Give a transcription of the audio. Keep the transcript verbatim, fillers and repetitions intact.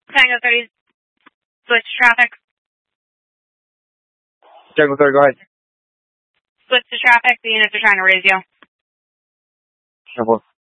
Tango thirty, switch to traffic. Tango thirty, go ahead. Switch to traffic. The units are trying to raise you. ten four.